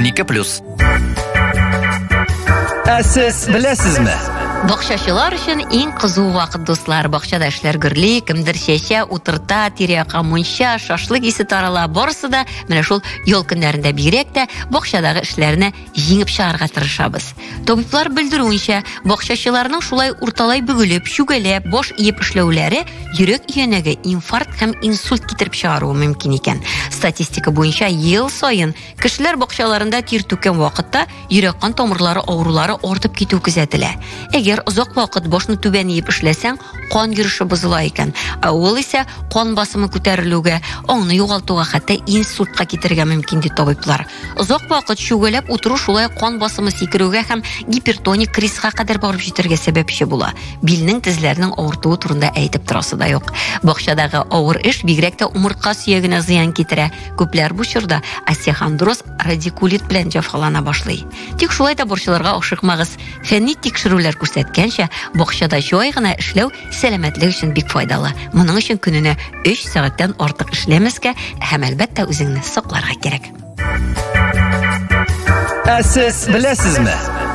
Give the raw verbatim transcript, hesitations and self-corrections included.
унике плюс. Ә сез беләсезме? Бакчачылар өчен иң кызу вакыт, дуслар. Бакчада эшләр гөрли, кемдер чәчә, утырта, тирәккә мунча, шашлык исе тарала, барысы да менә шул ял көннәрендә бигрәк тә бакчадагы эшләрне җиңеп чыгарга тырышабыз. Табиблар белдерүенчә, бакчачыларның шулай урталай бөгелеп, чүгәләп, баш иеп эшләүләре йөрәк өянәге инфаркт һәм инсульт китереп чыгаруы мөмкин икән. Статистика буенча ел саен кешеләр бакчаларында тир түккән вакытта йөрәк кан тамырлары авырулары артып китү күзәтелә. Әгәр озак вакыт башны түбән иеп эшләсәң, кан йөреше бозыла икән. Ә ул исә кан басымы күтәрелүгә, аңны югалтуга, хәтта инсультка китергә мөмкин ди табиблар. Озак вакыт чүгәләп утыру шулай кан басымы сикерүгә һәм гипертоник кризга кадәр барып җитәргә сәбәпче була. Билнең, тезләрнең авыртуы турында әйтеп торасы да юк. Бакчадагы авыр эш бигрәк тә умыртка сөягенә зыян китерә. Күпләр бу чорда остеохондроз, радикулит белән җәфалана башлый. Тик шулай да борчылырга ашыкмагыз. Фәнни тикшерүләр күрсәткәнчә, бакчада җай гына эшләү сәламәтлек өчен бик файдалы. Моның өчен көненә өч сәгатьтән артык эшләмәскә һәм әлбәттә үзеңне сакларга кирәк. Ә сез беләсезме?